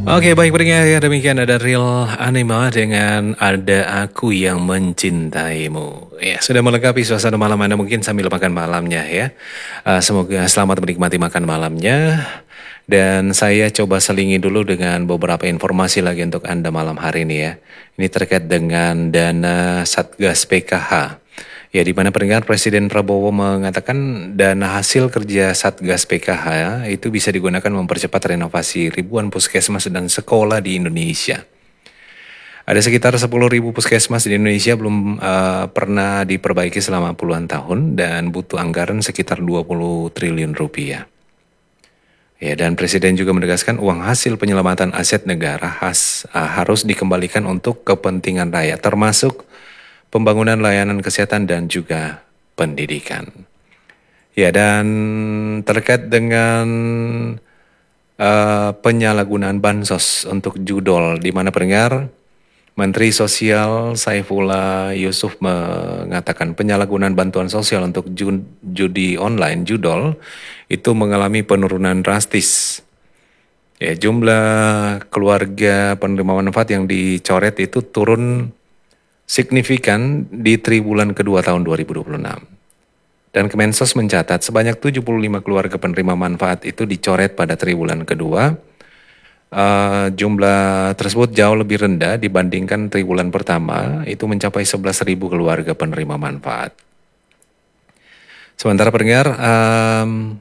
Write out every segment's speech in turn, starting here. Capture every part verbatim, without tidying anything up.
Oke, baik pendengar, ya demikian ada Real Anima dengan Ada Aku Yang Mencintaimu. Ya, sudah melengkapi suasana malam Anda mungkin sambil makan malamnya ya. Uh, semoga selamat menikmati makan malamnya. Dan saya coba selingi dulu dengan beberapa informasi lagi untuk Anda malam hari ini ya. Ini terkait dengan dana Satgas P K H. Ya, di mana pendengar Presiden Prabowo mengatakan dana hasil kerja Satgas P K H itu bisa digunakan mempercepat renovasi ribuan puskesmas dan sekolah di Indonesia. Ada sekitar sepuluh ribu puskesmas di Indonesia belum uh, pernah diperbaiki selama puluhan tahun dan butuh anggaran sekitar dua puluh triliun rupiah. Ya, dan Presiden juga menegaskan uang hasil penyelamatan aset negara has, uh, harus dikembalikan untuk kepentingan rakyat, termasuk pembangunan layanan kesehatan dan juga pendidikan. Ya, dan terkait dengan uh, penyalahgunaan bansos untuk judol, di mana pendengar Menteri Sosial Saifullah Yusuf mengatakan penyalahgunaan bantuan sosial untuk judi online judol itu mengalami penurunan drastis. Ya, jumlah keluarga penerima manfaat yang dicoret itu turun signifikan di triwulan kedua tahun dua ribu dua puluh enam. Dan Kemensos mencatat sebanyak tujuh puluh lima keluarga penerima manfaat itu dicoret pada triwulan kedua. Uh, jumlah tersebut jauh lebih rendah dibandingkan triwulan pertama, itu mencapai sebelas ribu keluarga penerima manfaat. Sementara pendengar, um,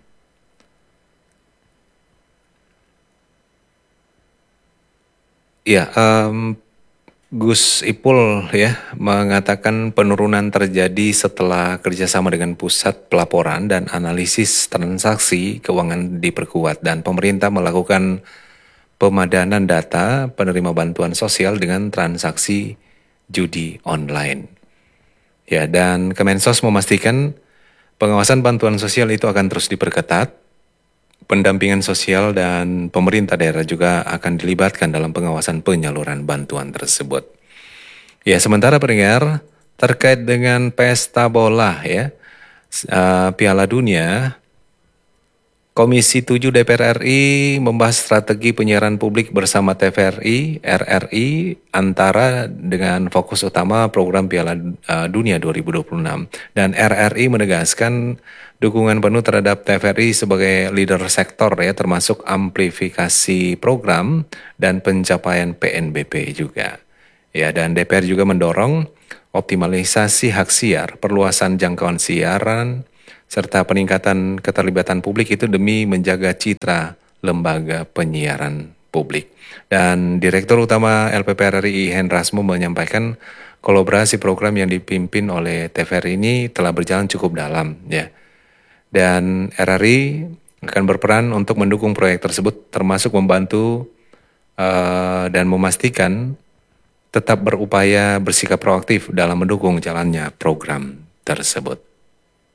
ya, um, Gus Ipul ya mengatakan penurunan terjadi setelah kerjasama dengan pusat pelaporan dan analisis transaksi keuangan diperkuat dan pemerintah melakukan pemadanan data penerima bantuan sosial dengan transaksi judi online. Ya, dan Kemensos memastikan pengawasan bantuan sosial itu akan terus diperketat. Pendampingan sosial dan pemerintah daerah juga akan dilibatkan dalam pengawasan penyaluran bantuan tersebut. Ya, sementara pendengar terkait dengan pesta bola ya, uh, Piala Dunia, Komisi tujuh D P R R I membahas strategi penyiaran publik bersama T V R I, R R I, antara dengan fokus utama program Piala Dunia dua ribu dua puluh enam. Dan R R I menegaskan dukungan penuh terhadap T V R I sebagai leader sektor ya, termasuk amplifikasi program dan pencapaian P N B P juga. Ya, dan D P R juga mendorong optimalisasi hak siar, perluasan jangkauan siaran, serta peningkatan keterlibatan publik itu demi menjaga citra lembaga penyiaran publik. Dan Direktur Utama L P P R R I Hendrasmu menyampaikan kolaborasi program yang dipimpin oleh T V R I ini telah berjalan cukup dalam ya. Dan R R I akan berperan untuk mendukung proyek tersebut, termasuk membantu uh, dan memastikan tetap berupaya bersikap proaktif dalam mendukung jalannya program tersebut.